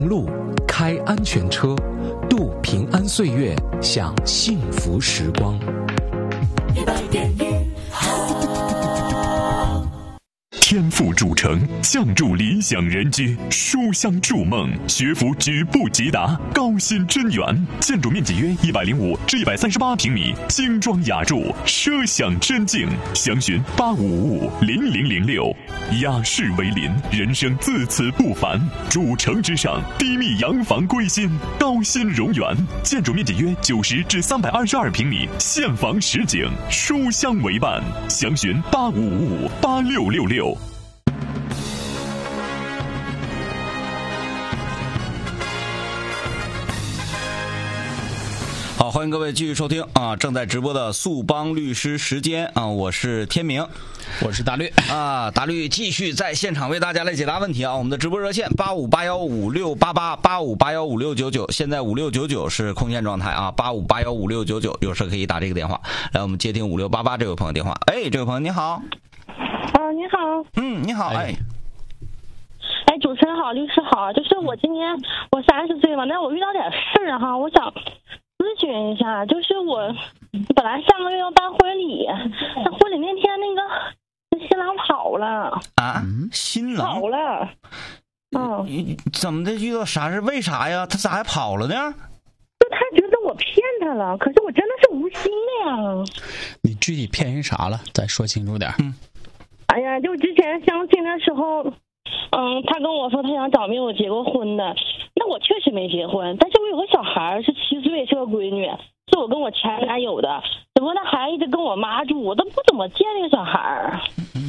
路开安全车，度平安岁月，享幸福时光。 天赋主城，相助理想人居，书香筑梦，学府举步即达，高新真园，建筑面积约105至138平米，精装雅筑，奢享真境。详询85550006。雅士为邻，人生自此不凡。主城之上，低密洋房归心，高新荣园，建筑面积约90至322平米，现房实景，书香为伴。详询85558666。 好，欢迎各位继续收听啊，正在直播的速帮律师时间啊，我是天明， 我是大律啊，大律继续在现场为大家来解答问题啊。我们的直播热线85815688，85815699，现在5699是空间状态啊，85815699，有事可以打这个电话。来，我们接听5688这位朋友电话。哎，这位朋友你好。 你好。 你好。哎， 主持人好，律师好，就是我今年我30岁嘛，但我遇到点事儿哈，我想咨询一下，就是我本来上个月要办婚礼，那婚礼那天那个新郎跑了啊，新郎跑了， 怎么的？遇到啥事？为啥呀？他咋还跑了呢？ 就他觉得我骗他了，可是我真的是无心的呀。 你具体骗人啥了？咱说清楚点。 哎呀，就之前相亲的时候，他跟我说他想找没有结过婚的，那我确实没结婚，但是我有个小孩是7岁，是个闺女，是我跟我前男友的，只不过那孩子一直跟我妈住，我都不怎么见那个小孩。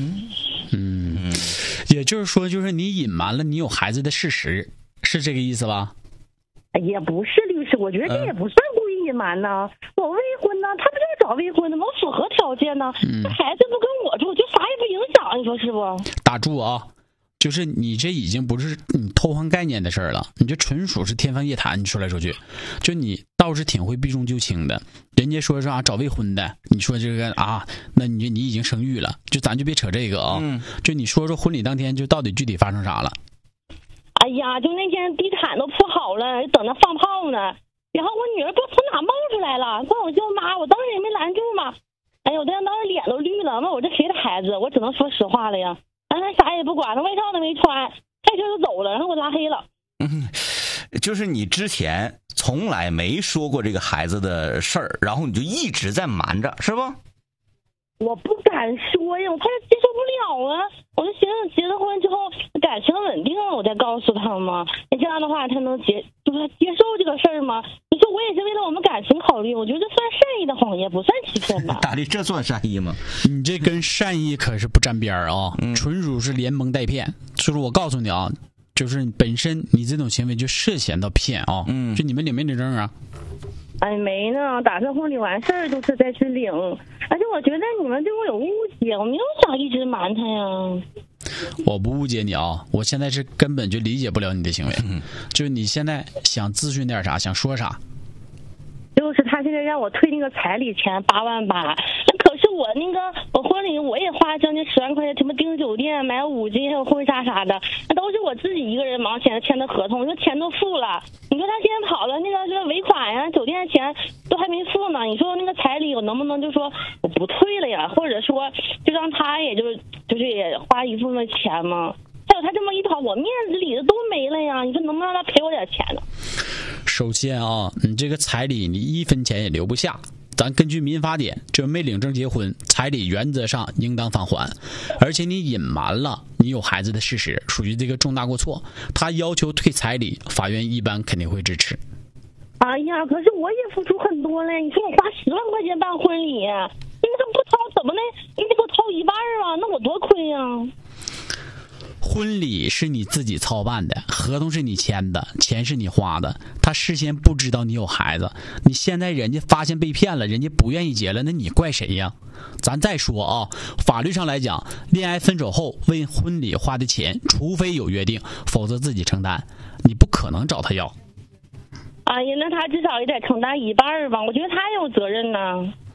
也就是说，就是你隐瞒了你有孩子的事实，是这个意思吧？ 也不是律师，我觉得这也不算故意隐瞒呢。我未婚呢，他不就是找未婚的吗？我符合条件呢。这孩子不跟我住，就啥也不影响，你说是不？ 打住啊！就是你这已经不是你偷换概念的事儿了，你这纯属是天方夜谭。你说来说去，就你倒是挺会避重就轻的。人家说找未婚的，你说这个啊，那你已经生育了，就咱就别扯这个啊。就你说婚礼当天就到底具体发生啥了？ 哎呀，就那天地毯都铺好了，等着放炮呢。然后我女儿不知道从哪冒出来了，管我叫妈，我当时也没拦住嘛。哎呦，我当时脸都绿了，问我这谁的孩子，我只能说实话了呀。他啥也不管，他外套都没穿，开车就走了，然后给我拉黑了。 就是你之前从来没说过这个孩子的事儿，然后你就一直在瞒着，是吧？ 我不敢说呀，我怕他接受不了啊。我就寻思结了婚之后感情稳定了，我再告诉他嘛。你这样的话他能接受这个事儿吗？你说我也是为了我们感情考虑，我觉得这算善意的谎言，不算欺骗吧？ 大力，这算善意吗？ 你这跟善意可是不沾边儿啊，纯属是连蒙带骗。就是我告诉你啊，就是本身你这种行为就涉嫌到骗啊。就你们领没领证啊？ 哎，没呢，打算婚礼完事儿就是再去领。而且我觉得你们对我有误解，我没有想一直瞒他呀。 我不误解你啊，我现在是根本就理解不了你的行为。就是你现在想咨询点啥，想说啥？ 就是他现在让我退那个彩礼钱8.8万，可是我婚礼我也花将近10万块钱，什么订酒店、买5金还有婚纱啥的，那都是我自己一个人忙签的合同，我说钱都付了。你说他现在跑了，那个是尾款呀，酒店钱都还没付呢。你说那个彩礼我能不能就说我不退了呀？或者说就让他也就是也花一部分钱吗？还有他这么一跑，我面子里的都没了呀。你说能不能让他赔我点钱呢？ 首先啊，你这个彩礼你1分钱也留不下。咱根据民法典，就没领证结婚，彩礼原则上应当返还。而且你隐瞒了你有孩子的事实，属于这个重大过错。他要求退彩礼，法院一般肯定会支持。 哎呀，可是我也付出很多嘞。你说我花10万块钱办婚礼，你这不掏怎么的？你得给我掏1半啊，那我多亏呀。 婚礼是你自己操办的，合同是你签的，钱是你花的，他事先不知道你有孩子，你现在人家发现被骗了，人家不愿意结了，那你怪谁呀？咱再说啊，法律上来讲，恋爱分手后为婚礼花的钱，除非有约定，否则自己承担，你不可能找他要。 哎呀，那他至少也得承担1半吧？我觉得他有责任呢。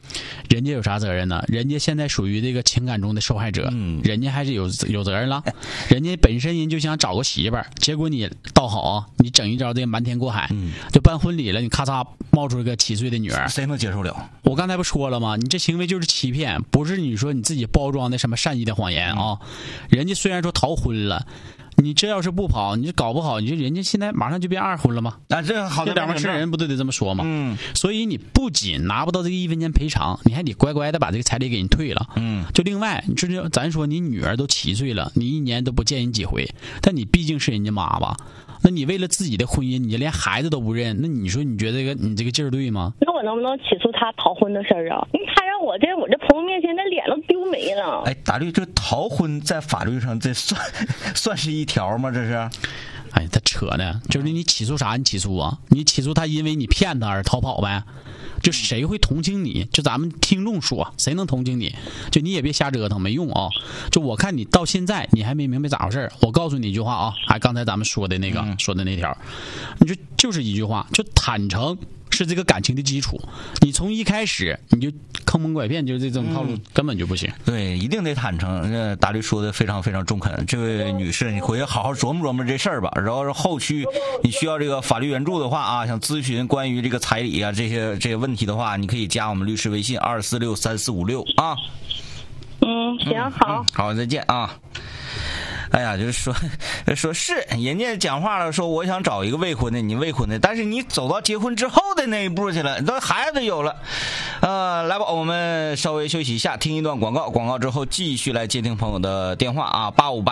人家有啥责任呢？人家现在属于这个情感中的受害者，人家还是有责任了。人家本身人就想找个媳妇儿，结果你倒好，你整一招这个瞒天过海，就办婚礼了，你咔嚓冒出个7岁的女儿， 谁能接受了？ 我刚才不说了吗？你这行为就是欺骗，不是你说你自己包装的什么善意的谎言啊。人家虽然说逃婚了，你这要是不跑，你就搞不好，你就人家现在马上就变2婚了吗？ 这好的两边吃人不都得这么说吗？所以你不仅拿不到这个1分钱赔偿，你还得乖乖的把这个彩礼给你退了。就另外，你说咱说你女儿都7岁了，你1年都不见人几回，但你毕竟是人家妈吧？那你为了自己的婚姻，你连孩子都不认，那你说你觉得你这个劲儿对吗？ 那我能不能起诉他逃婚的事儿啊？他让我这朋友面前那脸都丢没了。 哎，大律，这逃婚在法律上这算是一条吗？这是？ 哎，他扯呢，就是你起诉啥？你起诉啊？你起诉他因为你骗他而逃跑呗？就谁会同情你？就咱们听众说，谁能同情你？就你也别瞎折腾，没用啊！就我看你到现在你还没明白咋回事，我告诉你一句话啊，还刚才咱们说的那个说的那条，你就是一句话，就坦诚是这个感情的基础。你从一开始你就坑蒙拐骗，就是这种套路根本就不行。 对，一定得坦诚。大律说的非常非常中肯，这位女士，你回去好好琢磨琢磨这事儿吧。然后后续你需要这个法律援助的话啊，想咨询关于这个彩礼啊这些问题的话，你可以加我们律师微信2463456啊。 行，好， 好，再见啊。哎呀，就是说是人家讲话了，说我想找一个未婚的，你未婚的，但是你走到结婚之后的那一步去了，都孩子有了，来吧，我们稍微休息一下，听一段广告，广告之后继续来接听朋友的电话啊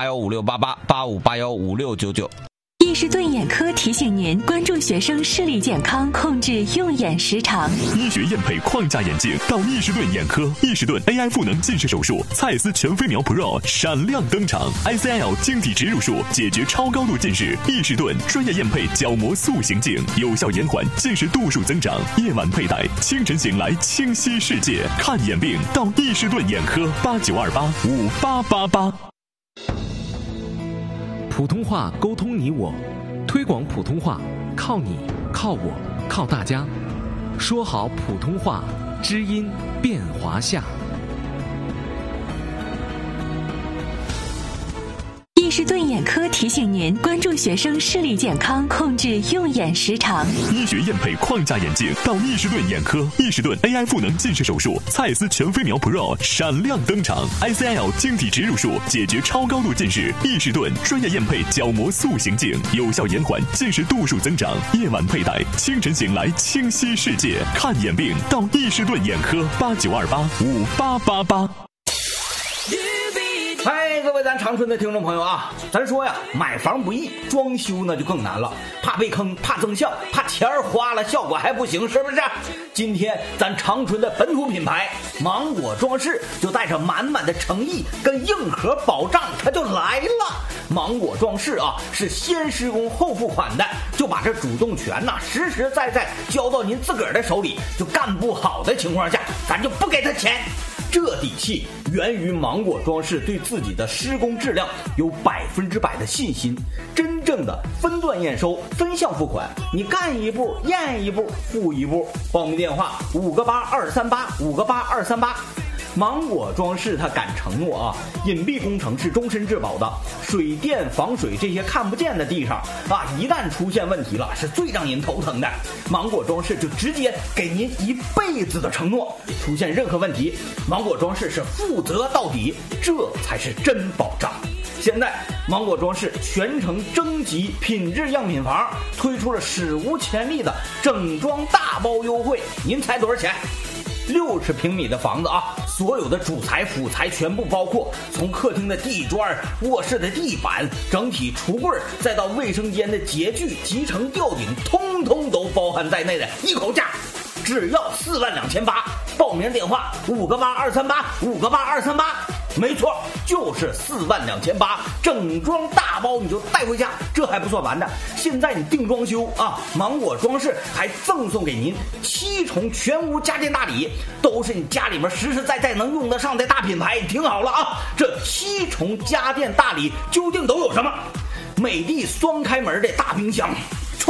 ，85815688，85815699。 伊士顿眼科提醒您关注学生视力健康，控制用眼时长。 医学验配框架眼镜到伊士顿眼科，伊士顿 AI 赋能近视手术，蔡司全飞秒 Pro 闪亮登场 ，ICL 晶体植入术解决超高度近视，伊士顿专业验配角膜塑形镜，有效延缓近视度数增长，夜晚佩戴，清晨醒来清晰世界。看眼病到伊士顿眼科，8928588888。 普通话沟通你我，推广普通话靠你靠我靠大家，说好普通话，知音变华夏。 伊士顿眼科提醒您关注学生视力健康，控制用眼时长。 医学验配框架眼镜到伊士顿眼科，伊士顿 AI 赋能近视手术，蔡司全飞秒 Pro 闪亮登场 ，ICL 晶体植入术解决超高度近视，伊士顿专业验配角膜塑形镜，有效延缓近视度数增长，夜晚佩戴，清晨醒来清晰世界。看眼病到伊士顿眼科，8928588888。 嗨，各位咱长春的听众朋友啊，咱说呀，买房不易，装修呢就更难了，怕被坑，怕增效，怕钱花了效果还不行，是不是？今天咱长春的本土品牌芒果装饰就带着满满的诚意跟硬核保障，它就来了。芒果装饰啊，是先施工后付款的，就把这主动权呐实实在在交到您自个儿的手里，就干不好的情况下，咱就不给他钱。这底气源于芒果装饰对自己的施工质量有100%的信心，真正的分段验收、分项付款，你干一步验一步付一步。报名电话58238，58238。芒果装饰它敢承诺啊，隐蔽工程是终身质保的，水电防水这些看不见的地方啊，一旦出现问题了，是最让您头疼的。芒果装饰就直接给您1辈子的承诺，出现任何问题，芒果装饰是负责到底，这才是真保障。现在芒果装饰全程征集品质样品房，推出了史无前例的整装大包优惠，您猜多少钱？60平米的房子啊，所有的主材辅材全部包括，从客厅的地砖、卧室的地板、整体橱柜，再到卫生间的洁具、集成吊顶，通通都包含在内的一口价，只要42800。报名电话58238，58238。没错，就是42800，整装大包你就带回家，这还不算完的。现在你定装修啊，芒果装饰还赠送给您7重全屋家电大礼，都是你家里面实实在在能用得上的大品牌。听好了啊，这7重家电大礼究竟都有什么？美的双开门的大冰箱，创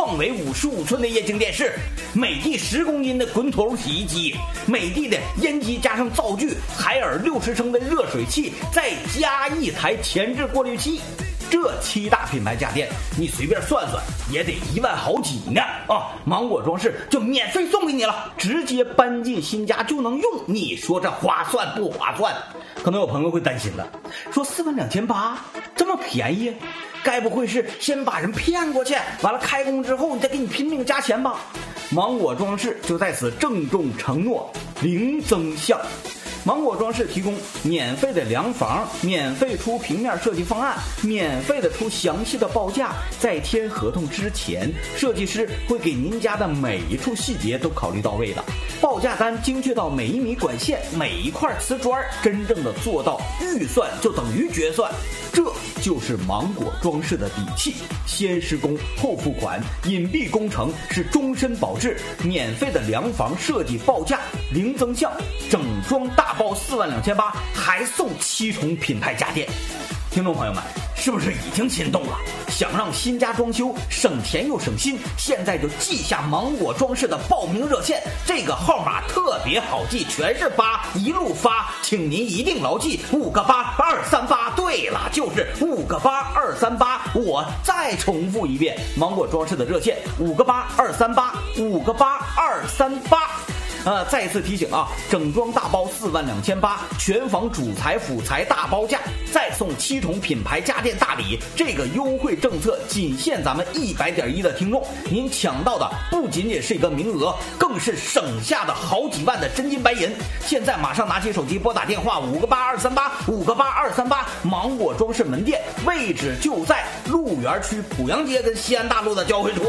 壮为55寸的液晶电视，美的10公斤的滚筒洗衣机，美的的烟机加上灶具，海尔60升的热水器，再加一台前置过滤器。这7大品牌家电，你随便算算也得1万好几呢啊！芒果装饰就免费送给你了，直接搬进新家就能用，你说这划算不划算？可能有朋友会担心了，说42800这么便宜，该不会是先把人骗过去，完了开工之后你再给你拼命加钱吧？芒果装饰就在此郑重承诺零增项。芒果装饰提供免费的量房，免费出平面设计方案，免费的出详细的报价。在签合同之前，设计师会给您家的每一处细节都考虑到位的，报价单精确到每一米管线、每一块瓷砖，真正的做到预算就等于决算。这就是芒果装饰的底气，先施工后付款，隐蔽工程是终身保质，免费的量房设计报价零增项，整装大包42800，还送7重品牌家电。听众朋友们，是不是已经心动了？想让新家装修省钱又省心，现在就记下芒果装饰的报名热线，这个号码特别好记，全是8，一路发，请您一定牢记5个8，238。对了，就是5个8，238。我再重复一遍，芒果装饰的热线5个8，238，5个8，238。再一次提醒啊，整装大包42800，全房主材辅材大包价，再送7重品牌家电大礼。这个优惠政策仅限咱们100.1的听众，您抢到的不仅仅是一个名额，更是省下的好几万的真金白银。现在马上拿起手机拨打电话5个8，238，5个8，238，芒果装饰门店位置就在鹿园区濮阳街跟西安大路的交汇处。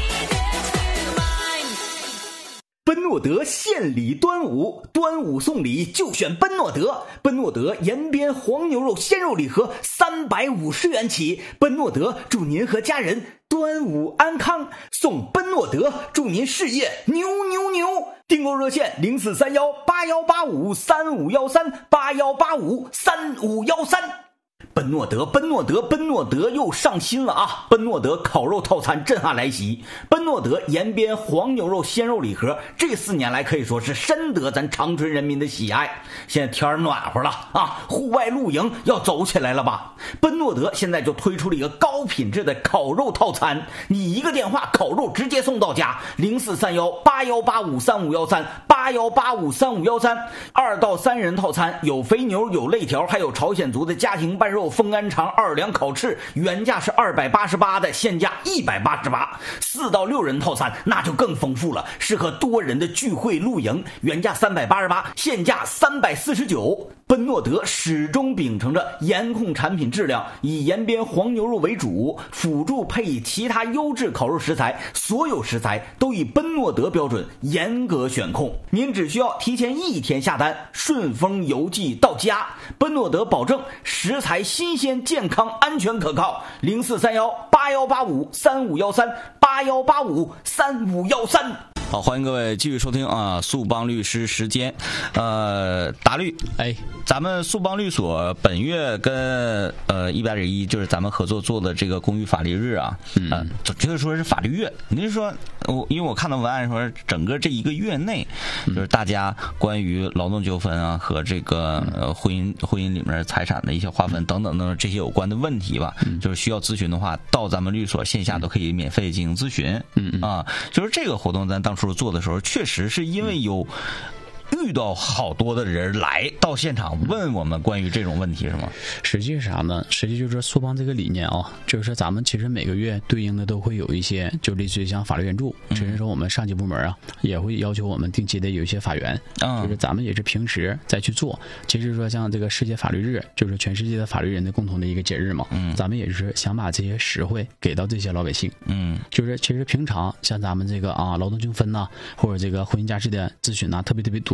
奔诺德献礼端午，端午送礼就选奔诺德。奔诺德延边黄牛肉鲜肉礼盒350元起。奔诺德祝您和家人端午安康，送奔诺德祝您事业牛牛牛。订购热线043181853513，81853513。奔诺德又上新了啊！奔诺德烤肉套餐震撼来袭，奔诺德延边黄牛肉鲜肉礼盒，这4年来可以说是深得咱长春人民的喜爱。现在天暖和了啊，户外露营要走起来了吧？奔诺德现在就推出了一个高品质的烤肉套餐，你一个电话烤肉直接送到家，043181853513，81853513，2到3人套餐有肥牛有肋条，还有朝鲜族的家庭拌肉、风干肠、2两烤翅，原价是288的，现价188。4到6人套餐那就更丰富了，适合多人的聚会露营，原价388，现价349。奔诺德始终秉承着严控产品质量，以延边黄牛肉为主，辅助配以其他优质烤肉食材，所有食材都以奔诺德标准严格选控，您只需要提前1天下单，顺丰邮寄到家。奔诺德保证食材新鲜、健康、安全可靠。043181853513，81853513。好，欢迎各位继续收听啊，速帮律师时间。达律，咱们速帮律所本月跟100.1就是咱们合作做的这个公寓法律日啊，就是说是法律月。您说因为我看到文案说整个这1个月内，就是大家关于劳动纠纷啊和这个婚姻里面财产的一些划分等等等这些有关的问题吧，就是需要咨询的话，到咱们律所线下都可以免费进行咨询。就是这个活动咱当初做的时候，确实是因为有遇到好多的人来到现场问我们关于这种问题，是吗？ 实际啥呢？实际就是速帮这个理念啊，就是说咱们其实每个月对应的都会有一些，就类似于像法律援助，甚至说我们上级部门啊也会要求我们定期的有一些法援，就是咱们也是平时再去做。其实说像这个世界法律日，就是全世界的法律人的共同的一个节日嘛，咱们也是想把这些实惠给到这些老百姓。就是其实平常像咱们这个劳动纠纷呐，或者这个婚姻家事的咨询呐，特别多。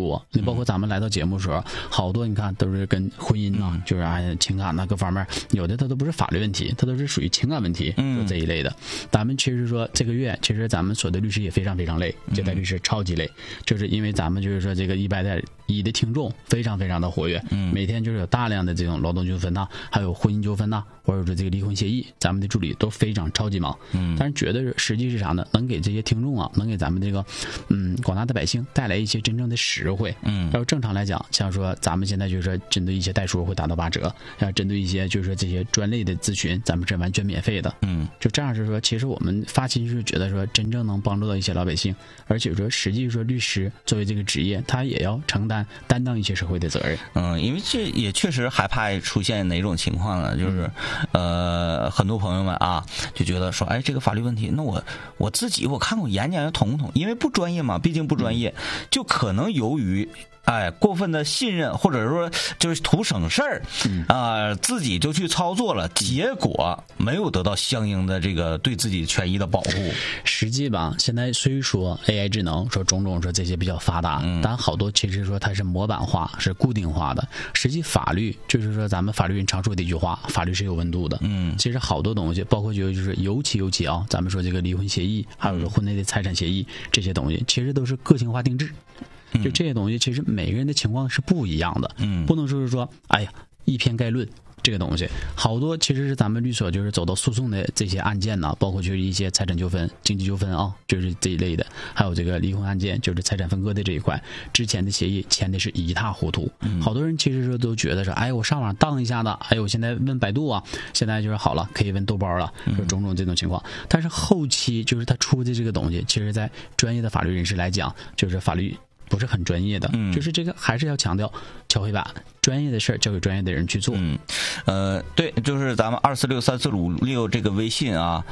多。你包括咱们来到节目的时候，好多你看都是跟婚姻啊，就是情感呐各方面，有的它都不是法律问题，它都是属于情感问题，就这一类的。咱们其实说这个月，其实咱们所的律师也非常非常累，接待律师超级累，就是因为咱们就是说这个110的听众非常非常的活跃，每天就是有大量的这种劳动纠纷呐，还有婚姻纠纷呐，或者说这个离婚协议，咱们的助理都非常超级忙。但是觉得实际是啥呢？能给这些听众啊，能给咱们这个广大的百姓带来一些真正的实惠。要正常来讲，像说咱们现在就是说针对一些代书会打到8折，要针对一些就是说这些专类的咨询，咱们是完全免费的。就这样是说，其实我们发心是觉得说真正能帮助到一些老百姓，而且说实际说律师作为这个职业，他也要担当一些社会的责任。 因为这也确实害怕出现哪种情况呢？就是很多朋友们啊就觉得说，哎，这个法律问题，那我自己我看过研究统不统，因为不专业嘛，毕竟不专业，就可能由于过分的信任，或者说就是图省事儿，自己就去操作了，结果没有得到相应的这个对自己权益的保护。 实际吧，现在虽说 AI 智能说种种说这些比较发达，但好多其实说它是模板化，是固定化的。实际法律就是说咱们法律人常说的一句话，法律是有温度的。其实好多东西，包括就是尤其啊，咱们说这个离婚协议，还有说婚内的财产协议，这些东西其实都是个性化定制。就这些东西，其实每个人的情况是不一样的，不能说哎呀以偏概论。这个东西好多其实是咱们律所就是走到诉讼的这些案件呢，包括就是一些财产纠纷、经济纠纷啊，就是这一类的，还有这个离婚案件，就是财产分割的这一块，之前的协议签的是一塌糊涂。好多人其实说都觉得说，哎，我上网当一下子，哎，我现在问百度啊，现在就是好了，可以问豆包了，就种种这种情况。但是后期就是他出的这个东西，其实在专业的法律人士来讲，就是法律不是很专业的，就是这个还是要强调敲黑板，专业的事儿交给专业的人去做。 对，就是咱们2463456这个微信啊，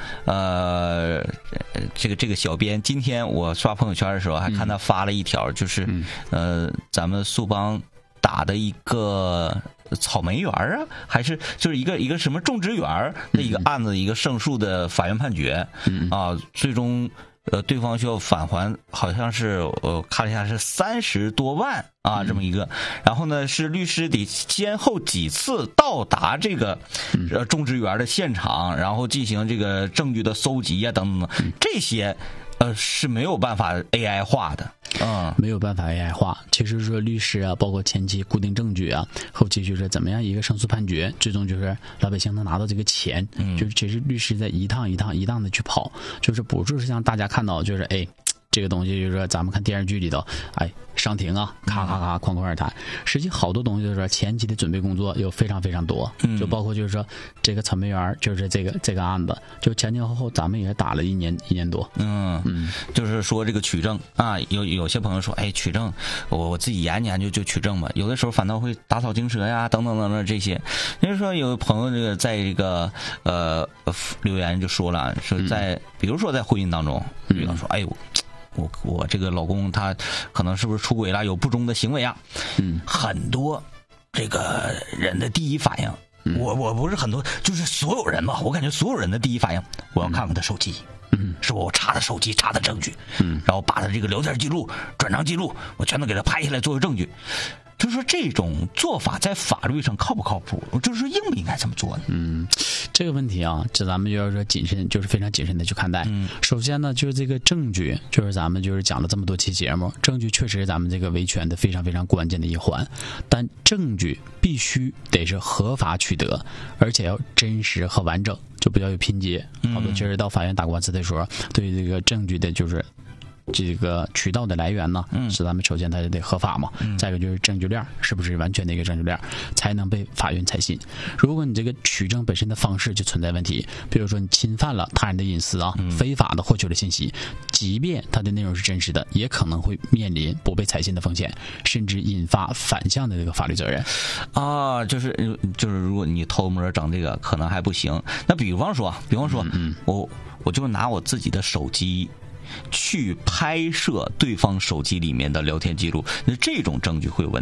这个小编今天我刷朋友圈的时候还看他发了一条，就是咱们苏邦打的一个草莓园啊，还是就是一个什么种植园的一个案子，一个胜诉的法院判决啊，最终对方需要返还，好像是看了一下是30多万啊，这么一个。然后呢，是律师得先后几次到达这个种植园的现场，然后进行这个证据的搜集啊等等，这些是没有办法 AI 化的。 没有办法 AI 化。其实说律师啊，包括前期固定证据啊，后期就是怎么样一个胜诉判决，最终就是老百姓能拿到这个钱，就是其实律师在一趟的去跑，就是不是像大家看到就是这个东西就是说咱们看电视剧里头，上庭啊，咔咔咔哐哐而谈。实际好多东西就是说前期的准备工作有非常非常多，就包括就是说这个草莓园，就是这个案子，就前前后后咱们也打了一年多。 就是说这个取证啊，有些朋友说，取证，我自己研究就取证吧，有的时候反倒会打草惊蛇呀，等等等等这些。就是说有朋友这个在这个留言就说了，说比如说在婚姻当中，比方说我这个老公他可能是不是出轨了，有不忠的行为啊？很多这个人的第一反应，我不是很多，就是所有人吧，我感觉所有人的第一反应，我要看看他手机，是我查他手机，查他证据，然后把他这个聊天记录、转账记录，我全都给他拍下来作为证据。就是说这种做法在法律上靠不靠谱？就是说应不应该这么做呢？ 这个问题啊，这咱们就要说谨慎，就是非常谨慎的去看待。首先呢，就是这个证据，就是咱们就是讲了这么多期节目，证据确实是咱们这个维权的非常非常关键的一环，但证据必须得是合法取得，而且要真实和完整，就不要有拼接。好多其实到法院打官司的时候，对这个证据的就是这个渠道的来源呢，是咱们首先它得合法嘛，再一个就是证据链是不是完全的一个证据链，才能被法院采信。如果你这个取证本身的方式就存在问题，比如说你侵犯了他人的隐私啊，非法的获取了信息，即便它的内容是真实的，也可能会面临不被采信的风险，甚至引发反向的这个法律责任啊。就是如果你偷摸整这个可能还不行，那比方说我就拿我自己的手机去拍摄对方手机里面的聊天记录，那这种证据会有问题吗？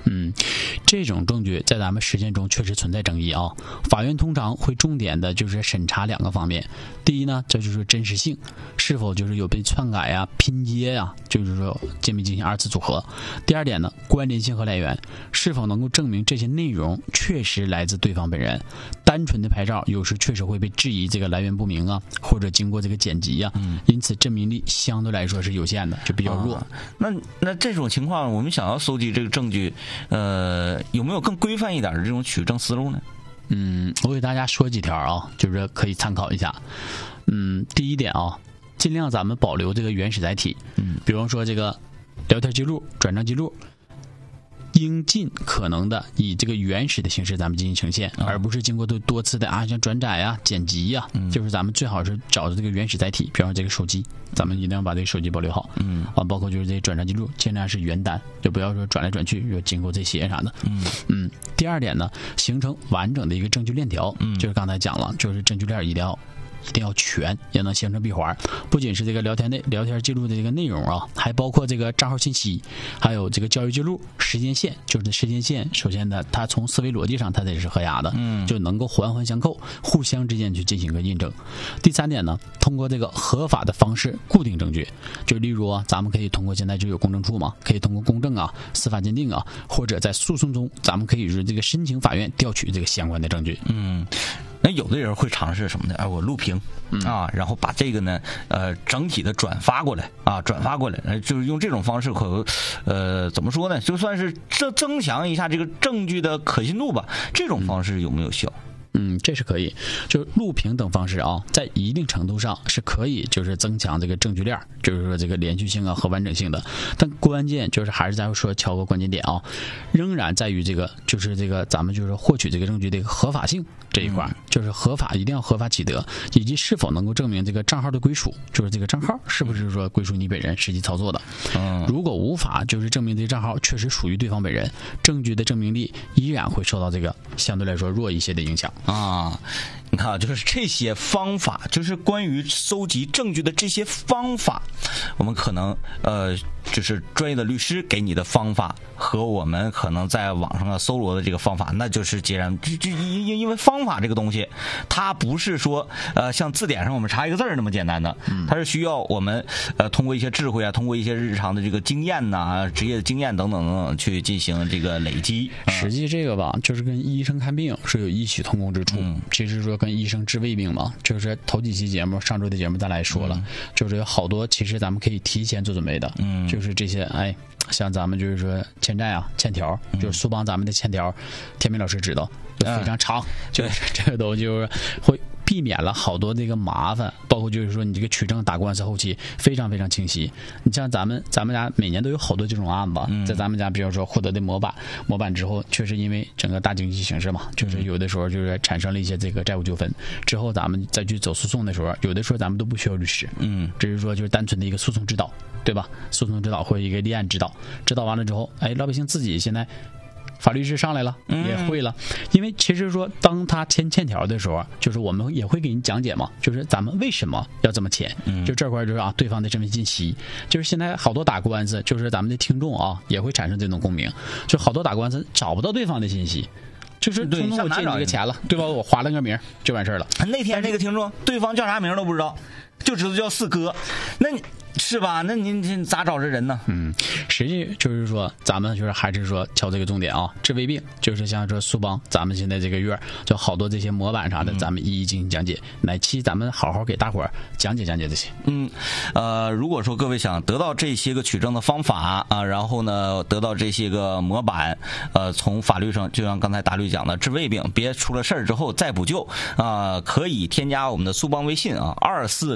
这种证据在咱们实践中确实存在争议啊。法院通常会重点的就是审查2个方面。第一呢，这就是真实性，是否就是有被篡改呀、拼接呀，就是说没进行2次组合。第二点呢，关联性和来源，是否能够证明这些内容确实来自对方本人。单纯的拍照有时确实会被质疑这个来源不明啊，或者经过这个剪辑啊，因此证明力相对来说是有限的，就比较弱。 那这种情况，我们想要搜集这个证据，有没有更规范一点的这种取证思路呢？ 我给大家说几条啊，就是可以参考一下。第一点啊，尽量咱们保留这个原始载体，比方说这个聊天记录、转账记录，应尽可能的以这个原始的形式咱们进行呈现，而不是经过多次的像转载呀、剪辑呀，就是咱们最好是找的这个原始载体，比方说这个手机，咱们一定要把这个手机保留好。包括就是这些转账记录，尽量是原单，就不要说转来转去又经过这些啥的。第二点呢，形成完整的一个证据链条，就是刚才讲了，就是证据链一定要全，也能形成闭环。不仅是这个聊天记录的这个内容啊，还包括这个账号信息，还有这个交易记录、时间线。就是时间线，首先呢，它从思维逻辑上它得是合压的，就能够环环相扣，互相之间去进行个印证。第三点呢，通过这个合法的方式固定证据，就例如咱们可以通过现在就有公证处嘛，可以通过公证啊、司法鉴定啊，或者在诉讼中，咱们可以是这个申请法院调取这个相关的证据。 那有的人会尝试什么呢？我录屏啊，然后把这个呢，整体的转发过来，就是用这种方式怎么说呢？就算是增强一下这个证据的可信度吧。这种方式有没有效？ 这是可以，就是录屏等方式啊，在一定程度上是可以，就是增强这个证据链，就是说这个连续性啊和完整性的。但关键就是还是在说敲个关键点啊，仍然在于这个就是这个咱们就是获取这个证据的一个合法性这一块，就是合法一定要合法取得，以及是否能够证明这个账号的归属，就是这个账号是不是说归属你本人实际操作的。如果无法就是证明这个账号确实属于对方本人，证据的证明力依然会受到这个相对来说弱一些的影响。 你看就是这些方法，就是关于搜集证据的这些方法，我们可能就是专业的律师给你的方法和我们可能在网上搜罗的这个方法，那就是截然因为方法这个东西，它不是说像字典上我们查一个字那么简单的，它是需要我们通过一些智慧啊，通过一些日常的这个经验呐、职业的经验等等去进行这个累积。 实际这个吧，就是跟医生看病是有异曲同工之处。其实说跟医生治胃病嘛，就是头几期节目上周的节目咱来说了，就是有好多其实咱们可以提前做准备的，就是这些像咱们就是说欠债啊、欠条，就是苏邦咱们的欠条，天明老师知道就非常长，就是这个都就是会避免了好多这个麻烦，包括就是说你这个取证打官司后期非常非常清晰。你像咱们家每年都有好多这种案子，在咱们家比如说获得的模板之后，确实因为整个大经济形势嘛，就是有的时候就是产生了一些这个债务纠纷，之后咱们再去走诉讼的时候，有的时候咱们都不需要律师，只是说就是单纯的一个诉讼指导，对吧？诉讼指导或者一个立案指导完了之后，老百姓自己现在法律知识上来了，也会了。因为其实说当他欠条的时候，就是我们也会给你讲解嘛，就是咱们为什么要这么签，就这块就是对方的身份信息，就是现在好多打官司，就是咱们的听众也会产生这种共鸣，就好多打官司找不到对方的信息，就是通通我借你这个钱了，对吧？我划了个名就完事了。 那天那个听众对方叫啥名都不知道，就知道叫四哥，那是吧？那您咋找这人呢？ 实际就是说，咱们就是还是说敲这个重点啊，治胃病就是像说苏邦，咱们现在这个月就好多这些模板啥的，咱们一一进行讲解。哪期咱们好好给大伙儿讲解这些。 如果说各位想得到这些个取证的方法啊，然后呢得到这些个模板，从法律上就像刚才大律讲的，治胃病别出了事儿之后再补救啊，可以添加我们的苏邦微信啊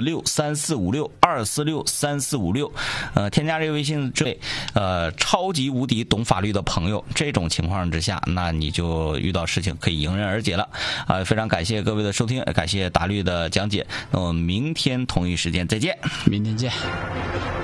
，2463456，2463456，添加这个微信之类，超级无敌懂法律的朋友，这种情况之下，那你就遇到事情可以迎刃而解了啊！非常感谢各位的收听，感谢大律的讲解，那我们明天同一时间再见， 明天见。